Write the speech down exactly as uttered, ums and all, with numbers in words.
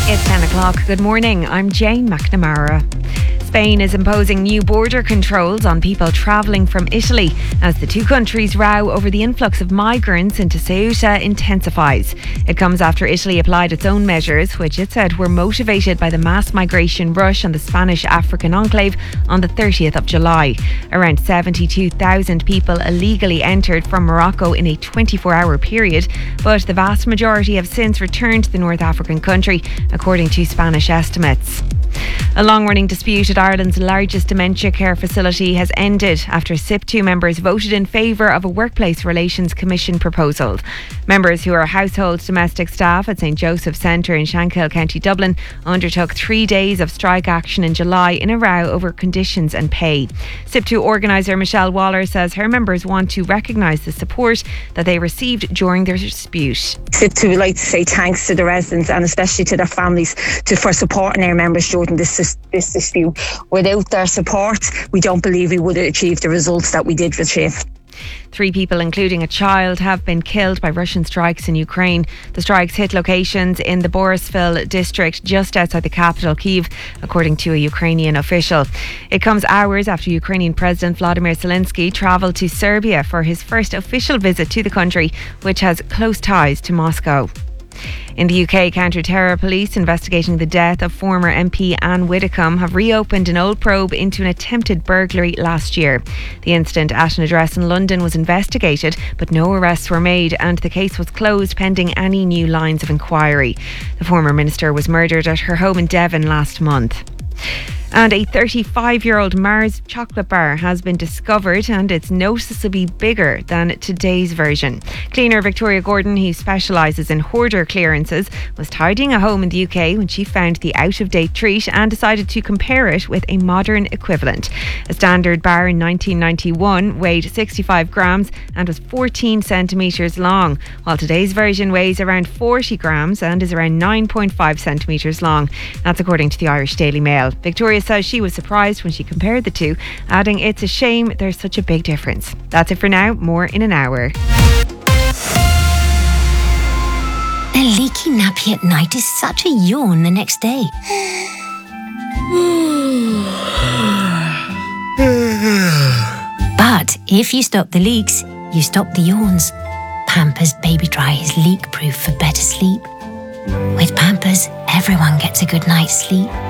It's ten o'clock. Good morning. I'm Jane McNamara. Spain is imposing new border controls on people travelling from Italy as the two countries row over the influx of migrants into Ceuta intensifies. It comes after Italy applied its own measures, which it said were motivated by the mass migration rush on the Spanish African enclave on the thirtieth of July. Around seventy-two thousand people illegally entered from Morocco in a twenty-four hour period, but the vast majority have since returned to the North African country, according to Spanish estimates. A long-running dispute at Ireland's largest dementia care facility has ended after S I P two members voted in favour of a Workplace Relations Commission proposal. Members who are household domestic staff at St Joseph's Centre in Shankill, County Dublin, undertook three days of strike action in July in a row over conditions and pay. S I P two organiser Michelle Waller says her members want to recognise the support that they received during their dispute. S I P two would like to say thanks to the residents and especially to their families to, for supporting their members during this, this dispute. Without their support, we don't believe we would have achieved the results that we did achieve. Three people, including a child, have been killed by Russian strikes in Ukraine. The strikes hit locations in the Borisville district just outside the capital, Kyiv, according to a Ukrainian official. It comes hours after Ukrainian President Vladimir Zelensky travelled to Serbia for his first official visit to the country, which has close ties to Moscow. In the U K, counter-terror police investigating the death of former M P Anne Widdecombe have reopened an old probe into an attempted burglary last year. The incident at an address in London was investigated, but no arrests were made and the case was closed pending any new lines of inquiry. The former minister was murdered at her home in Devon last month. And a thirty-five-year-old Mars chocolate bar has been discovered and it's noticeably bigger than today's version. Cleaner Victoria Gordon, who specialises in hoarder clearances, was tidying a home in the U K when she found the out-of-date treat and decided to compare it with a modern equivalent. A standard bar in nineteen ninety-one weighed sixty-five grams and was fourteen centimetres long, while today's version weighs around forty grams and is around nine point five centimetres long. That's according to the Irish Daily Mail. Victoria says she was surprised when she compared the two, adding it's a shame there's such a big difference. That's it for now. More in an hour. A leaky nappy at night is such a yawn the next day. But if you stop the leaks, you stop the yawns. Pampers Baby Dry is leak-proof for better sleep. With Pampers, everyone gets a good night's sleep.